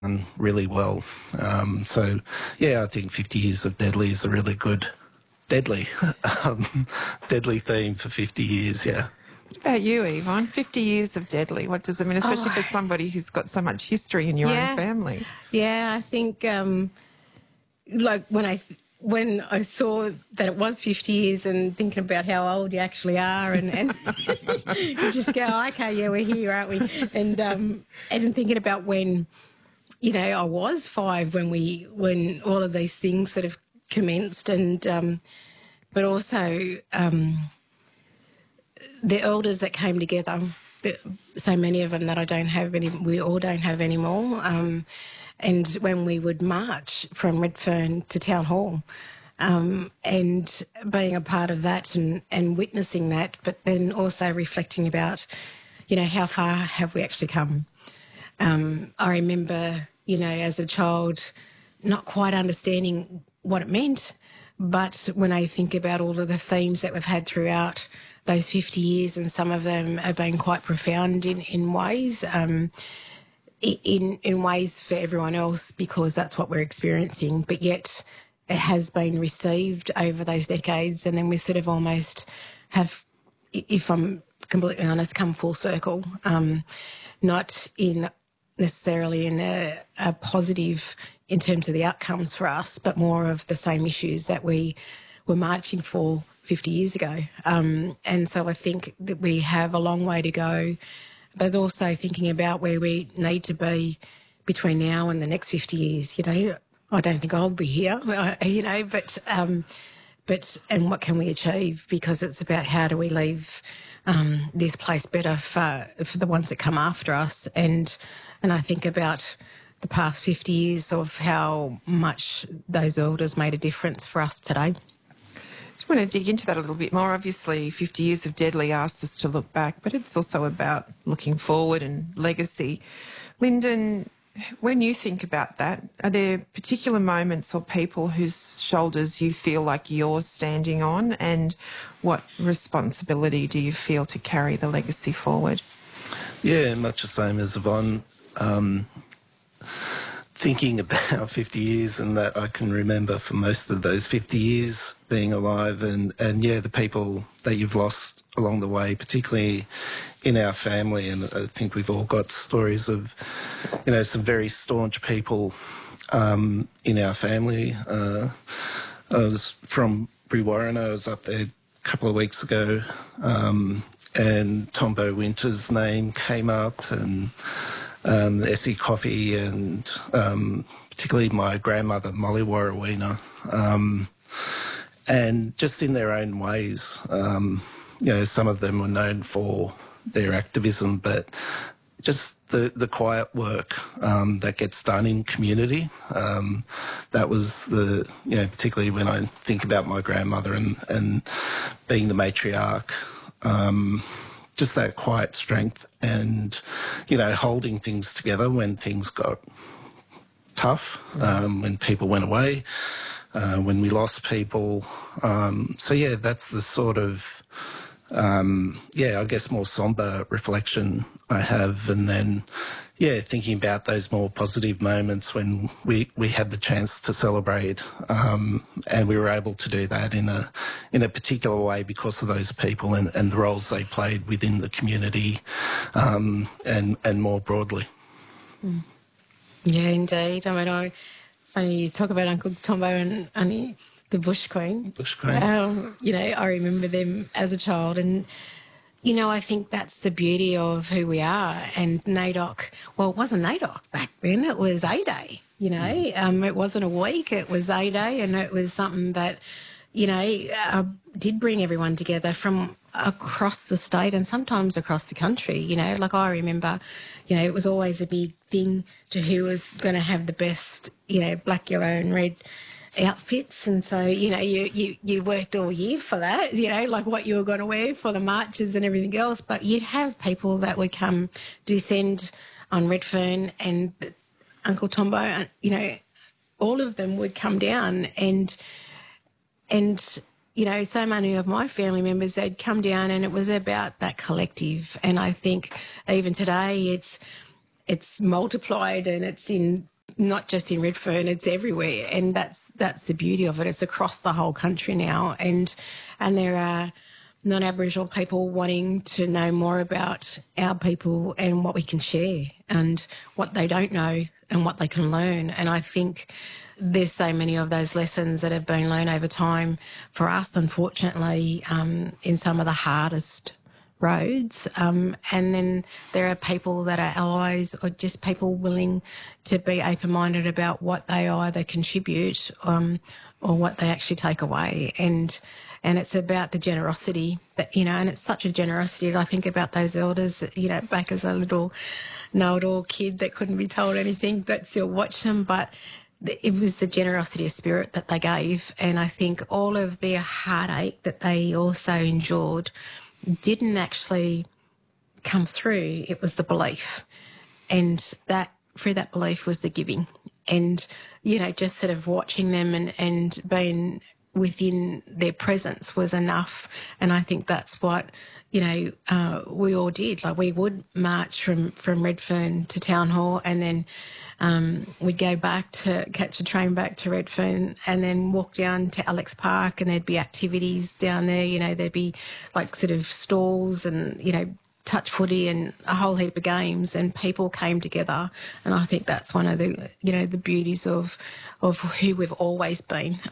done really well. So, yeah, I think 50 years of Deadly is a really good, deadly, deadly theme for 50 years, yeah. What about you, Yvonne? 50 years of Deadly. What does it mean, especially for somebody who's got so much history in your own family? Yeah, I think like when I saw that it was 50 years and thinking about how old you actually are and you just go, oh, okay, yeah, we're here, aren't we? And thinking about when, you know, I was 5 when all of these things sort of commenced and but also the elders that came together, so many of them that we all don't have anymore. And when we would march from Redfern to Town Hall, and being a part of that and witnessing that, but then also reflecting about, you know, how far have we actually come? I remember, you know, as a child, not quite understanding what it meant, but when I think about all of the themes that we've had throughout those 50 years, and some of them have been quite profound in ways, in ways for everyone else because that's what we're experiencing, but yet it has been received over those decades, and then we sort of almost have, if I'm completely honest, come full circle, not necessarily in a positive in terms of the outcomes for us, but more of the same issues that we were marching for 50 years ago. And so I think that we have a long way to go, but also thinking about where we need to be between now and the next 50 years. You know, I don't think I'll be here, you know, but and what can we achieve? Because it's about how do we leave this place better for the ones that come after us. And I think about the past 50 years of how much those elders made a difference for us today. I want to dig into that a little bit more. Obviously, 50 years of Deadly asks us to look back, but it's also about looking forward and legacy. Lyndon, when you think about that, are there particular moments or people whose shoulders you feel like you're standing on, and what responsibility do you feel to carry the legacy forward? Yeah, much the same as Yvonne. Thinking about 50 years and that I can remember for most of those 50 years being alive and yeah, the people that you've lost along the way, particularly in our family. And I think we've all got stories of, you know, some very staunch people in our family. I was from Brewarrina. I was up there a couple of weeks ago and Tombo Winter's name came up and Essie Coffey and particularly my grandmother, Molly Warrawina, and just in their own ways. You know, some of them were known for their activism, but just the quiet work that gets done in community. That was you know, particularly when I think about my grandmother and being the matriarch, just that quiet strength and, you know, holding things together when things got tough, when people went away, when we lost people. So, yeah, that's the sort of, I guess more sombre reflection I have. And then, yeah, thinking about those more positive moments when we had the chance to celebrate, and we were able to do that in a particular way because of those people and the roles they played within the community, and more broadly. Mm. Yeah, indeed. I mean, funny you talk about Uncle Tombo and Annie, the Bush Queen. Bush Queen. You know, I remember them as a child, and you know, I think that's the beauty of who we are. And NAIDOC, well, it wasn't NAIDOC back then, it was A-Day, you know. It wasn't a week, it was A-Day, and it was something that, you know, did bring everyone together from across the state and sometimes across the country, you know. Like I remember, you know, it was always a big thing to who was going to have the best, you know, black, yellow and red outfits, and so, you know, you worked all year for that, you know, like what you were going to wear for the marches and everything else, but you'd have people that would come descend on Redfern and Uncle Tombo, you know, all of them would come down and you know, so many of my family members, they'd come down and it was about that collective. And I think even today it's multiplied and it's in not just in Redfern, it's everywhere, and that's the beauty of it. It's across the whole country now, and there are non-Aboriginal people wanting to know more about our people and what we can share and what they don't know and what they can learn. And I think there's so many of those lessons that have been learned over time for us, unfortunately, in some of the hardest roads. And then there are people that are allies or just people willing to be open-minded about what they either contribute or what they actually take away. And it's about the generosity that, and it's such a generosity. I think about those elders, back as a little know-it-all kid that couldn't be told anything, that still watched them, but it was the generosity of spirit that they gave. And I think all of their heartache that they also endured didn't actually come through. It was the belief. And that through that belief was the giving. And, just sort of watching them and being within their presence was enough. And I think that's what, we all did. Like, we would march from Redfern to Town Hall, and then we'd go back to catch a train back to Redfern, and then walk down to Alex Park, and there'd be activities down there. There'd be like sort of stalls and, touch footy and a whole heap of games, and people came together. And I think that's one of the, the beauties of who we've always been.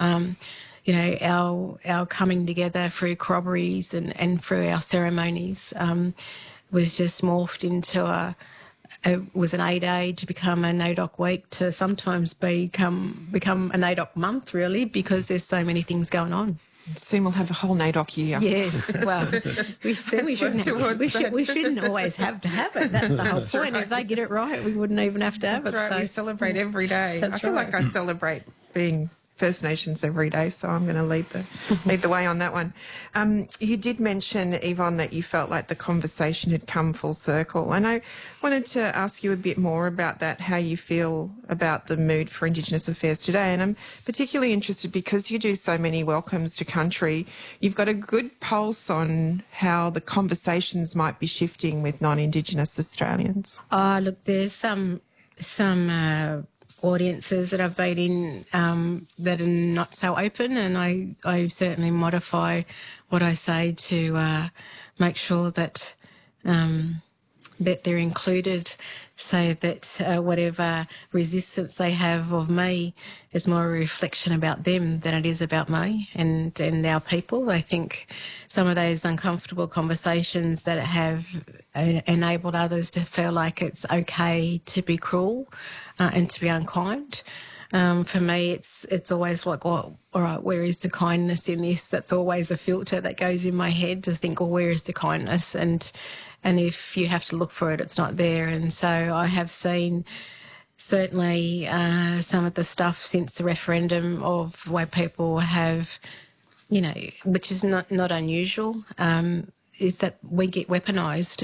Our coming together through corroborees and through our ceremonies was just morphed into was an A-Day to become a NAIDOC week to sometimes become a NAIDOC month, really, because there's so many things going on. Soon we'll have a whole NAIDOC year. Yes, well, we shouldn't always have to have it. That's the whole point. Right. If they get it right, we wouldn't even have to have That's it. Right. So. We celebrate every day. I feel like I celebrate being First Nations every day, so I'm going to lead the way on that one. You did mention, Yvonne, that you felt like the conversation had come full circle, and I wanted to ask you a bit more about that, how you feel about the mood for Indigenous affairs today. And I'm particularly interested because you do so many welcomes to country. You've got a good pulse on how the conversations might be shifting with non-Indigenous Australians. Look, there's some audiences that I've been in that are not so open, and I certainly modify what I say to make sure that that they're included, so that whatever resistance they have of me is more a reflection about them than it is about me and our people. I think some of those uncomfortable conversations that have enabled others to feel like it's okay to be cruel and to be unkind. For me, it's always like, well, all right, where is the kindness in this? That's always a filter that goes in my head to think, well, where is the kindness? And if you have to look for it, it's not there. And so I have seen certainly some of the stuff since the referendum of where people have, which is not unusual, is that we get weaponised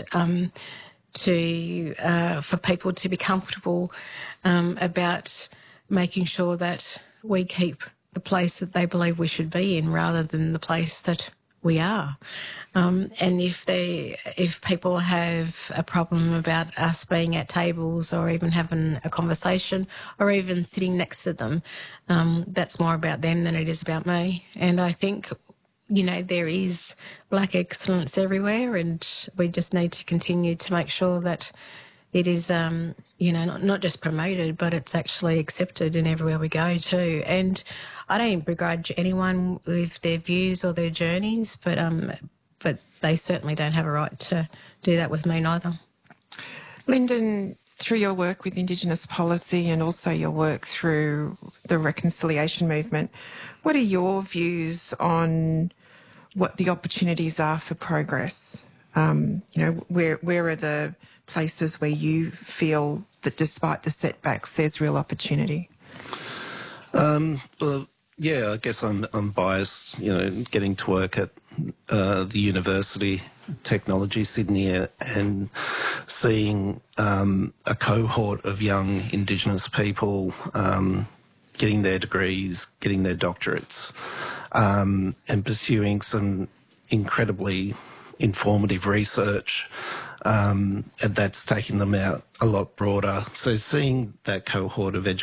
for people to be comfortable about making sure that we keep the place that they believe we should be in rather than the place that we are. And if people have a problem about us being at tables or even having a conversation or even sitting next to them, that's more about them than it is about me. And I think, there is black excellence everywhere, and we just need to continue to make sure that it is, not just promoted, but it's actually accepted in everywhere we go too. And I don't begrudge anyone with their views or their journeys, but they certainly don't have a right to do that with me neither. Lyndon, through your work with Indigenous policy and also your work through the reconciliation movement, what are your views on what the opportunities are for progress? Where are the places where you feel that despite the setbacks, there's real opportunity? Well, yeah, I guess I'm biased, getting to work at the University Technology Sydney and seeing a cohort of young Indigenous people getting their degrees, getting their doctorates, and pursuing some incredibly informative research, and that's taking them out a lot broader. So seeing that cohort of educators